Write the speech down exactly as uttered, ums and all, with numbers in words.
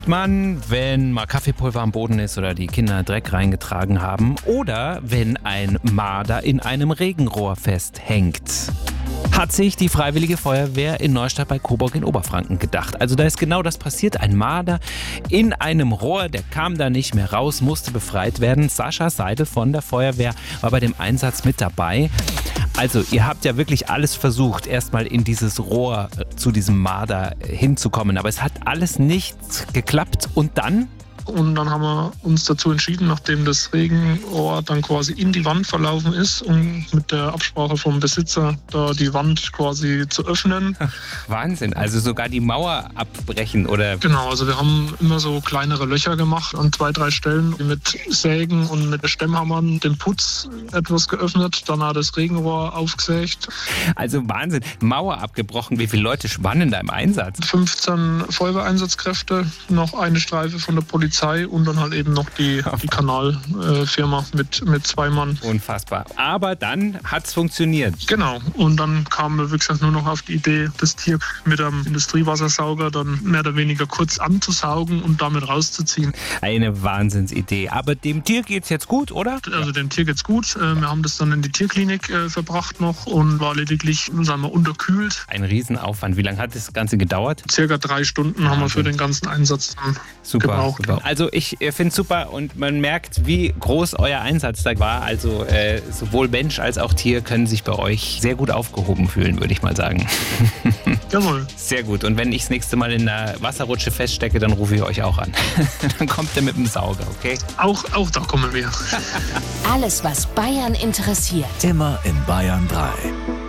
Man, wenn mal Kaffeepulver am Boden ist oder die Kinder Dreck reingetragen haben oder wenn ein Marder in einem Regenrohr festhängt. Hat sich die Freiwillige Feuerwehr in Neustadt bei Coburg in Oberfranken gedacht. Also da ist genau das passiert. Ein Marder in einem Rohr, der kam da nicht mehr raus, musste befreit werden. Sascha Seidel von der Feuerwehr war bei dem Einsatz mit dabei. Also ihr habt ja wirklich alles versucht, erstmal in dieses Rohr zu diesem Marder hinzukommen. Aber es hat alles nicht geklappt. Und dann? Und dann haben wir uns dazu entschieden, nachdem das Regenrohr dann quasi in die Wand verlaufen ist, um mit der Absprache vom Besitzer da die Wand quasi zu öffnen. Wahnsinn, also sogar die Mauer abbrechen, oder? Genau, also wir haben immer so kleinere Löcher gemacht an zwei, drei Stellen mit Sägen und mit Stemmhammern den Putz etwas geöffnet, dann hat das Regenrohr aufgesägt. Also Wahnsinn, Mauer abgebrochen, wie viele Leute waren denn da im Einsatz? fünfzehn Feuerwehreinsatzkräfte, noch eine Streife von der Polizei. Und dann halt eben noch die, die Kanalfirma äh, mit, mit zwei Mann. Unfassbar. Aber dann hat es funktioniert. Genau. Und dann kamen wir, wie gesagt, nur noch auf die Idee, das Tier mit einem Industriewassersauger dann mehr oder weniger kurz anzusaugen und damit rauszuziehen. Eine Wahnsinnsidee. Aber dem Tier geht's jetzt gut, oder? Also dem Tier geht's gut. Wir haben das dann in die Tierklinik äh, verbracht noch und war lediglich, sagen wir, unterkühlt. Ein Riesenaufwand. Wie lange hat das Ganze gedauert? Circa drei Stunden haben wir für den ganzen Einsatz dann super, gebraucht. Super. Also ich finde es super und man merkt, wie groß euer Einsatz da war. Also äh, sowohl Mensch als auch Tier können sich bei euch sehr gut aufgehoben fühlen, würde ich mal sagen. Jawohl. Sehr gut. Und wenn ich das nächste Mal in der Wasserrutsche feststecke, dann rufe ich euch auch an. Dann kommt ihr mit dem Sauger, okay? Auch, auch da kommen wir. Alles, was Bayern interessiert. Immer in Bayern drei.